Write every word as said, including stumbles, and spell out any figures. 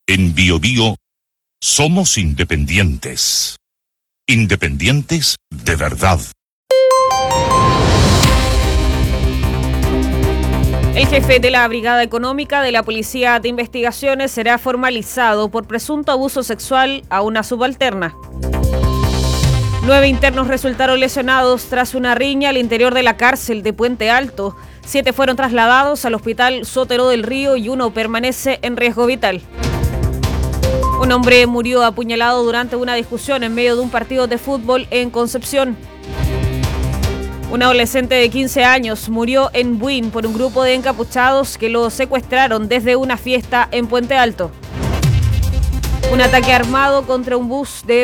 En Bio Bio somos independientes. Independientes de verdad. El jefe de la Brigada Económica de la Policía de Investigaciones será formalizado por presunto abuso sexual a una subalterna. Nueve internos resultaron lesionados tras una riña al interior de la cárcel de Puente Alto. Siete fueron trasladados al hospital Sotero del Río y uno permanece en riesgo vital. Un hombre murió apuñalado durante una discusión en medio de un partido de fútbol en Concepción. Un adolescente de quince años murió en Buin por un grupo de encapuchados que lo secuestraron desde una fiesta en Puente Alto. Un ataque armado contra un bus de